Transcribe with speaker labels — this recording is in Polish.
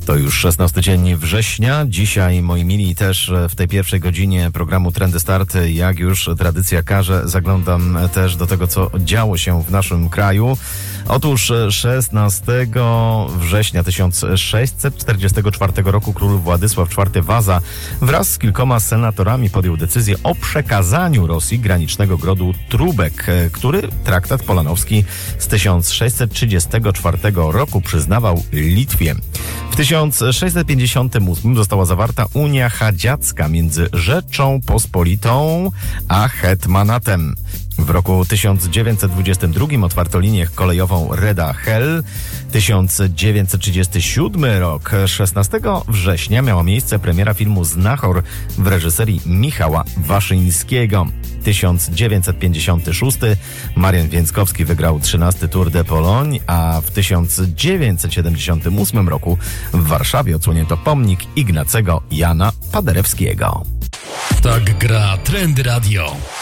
Speaker 1: To już 16 dzień września. Dzisiaj, moi mili, też w tej pierwszej godzinie programu Trendy Start, jak już tradycja każe, zaglądam też do tego, co działo się w naszym kraju. Otóż 16 września 1644 roku król Władysław IV Waza wraz z kilkoma senatorami podjął decyzję o przekazaniu Rosji granicznego grodu Trubek, który traktat polanowski z 1634 roku przyznawał Litwie. W 1658 została zawarta Unia Chadziacka między Rzeczą Pospolitą a hetmanatem. W roku 1922 otwarto linię kolejową Reda-Hel. 1937 rok, 16 września miała miejsce premiera filmu Znachor w reżyserii Michała Waszyńskiego. 1956 Marian Więckowski wygrał 13 Tour de Pologne, a w 1978 roku w Warszawie odsłonięto pomnik Ignacego Jana Paderewskiego.
Speaker 2: Tak gra Trendy Radio.